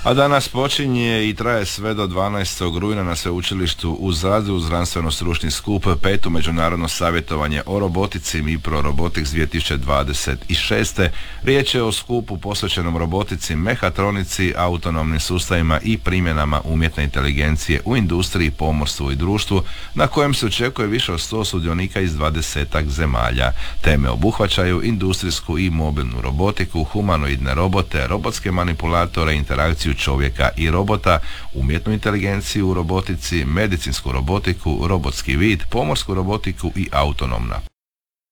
A danas počinje i traje sve do 12. rujna na sveučilištu u Zadru znanstveno-stručni skup, 5. međunarodno savjetovanje o robotici Mipro Robotics 2026. Riječ je o skupu posvećenom robotici, mehatronici, autonomnim sustavima i primjenama umjetne inteligencije u industriji, pomorstvu i društvu, na kojem se očekuje više od 100 sudionika iz 20 zemalja. Teme obuhvaćaju industrijsku i mobilnu robotiku, humanoidne robote, robotske manipulatore, interakciju čovjeka i robota, umjetnu inteligenciju u robotici, medicinsku robotiku, robotski vid, pomorsku robotiku i autonomna